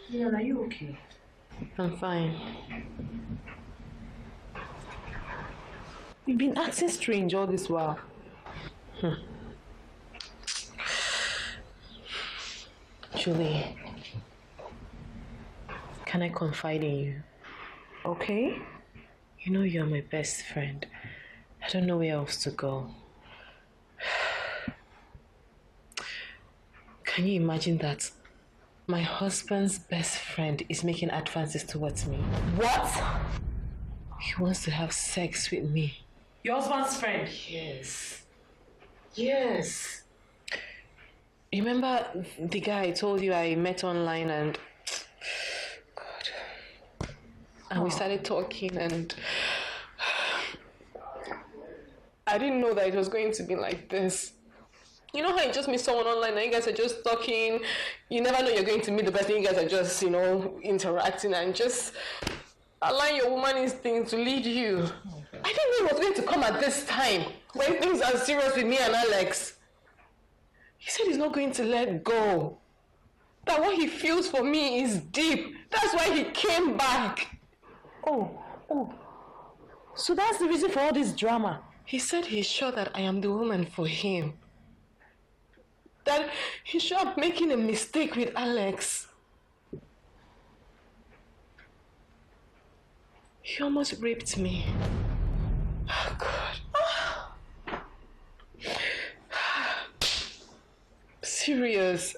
Yeah, are you okay? I'm fine. You've been acting strange all this while. Julie, can I confide in you? Okay. You know you're my best friend. I don't know where else to go. Can you imagine that my husband's best friend is making advances towards me? What? He wants to have sex with me. Your husband's friend? Yes. Yes. Remember the guy I told you I met online and we started talking and I didn't know that it was going to be like this. You know how you just meet someone online and you guys are just talking, you never know you're going to meet the person, you guys are just, interacting and just allowing your woman instinct to lead you. I didn't know it was going to come at this time when things are serious with me and Alex. He said he's not going to let go. That what he feels for me is deep. That's why he came back. Oh. So that's the reason for all this drama. He said he's sure that I am the woman for him. That he's sure I'm making a mistake with Alex. He almost raped me. Oh God. Serious.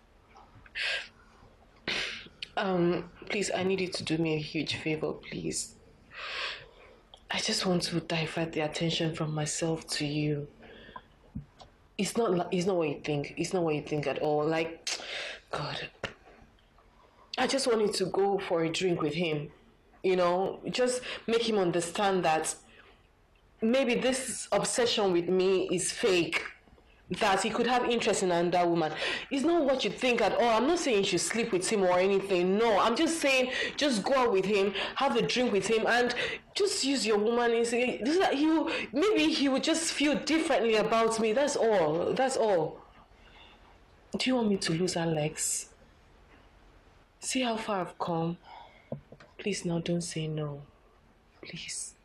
Please, I need you to do me a huge favor, please. I just want to divert the attention from myself to you. It's not what you think. It's not what you think at all. Like, God. I just want you to go for a drink with him. Just make him understand that maybe this obsession with me is fake, that he could have interest in another woman. It's not what you think at all. I'm not saying you should sleep with him or anything. No, I'm just saying just go out with him, have a drink with him, and just use your woman instinct. Maybe he would just feel differently about me. That's all. That's all. Do you want me to lose Alex? See how far I've come. Please now don't say no. Please.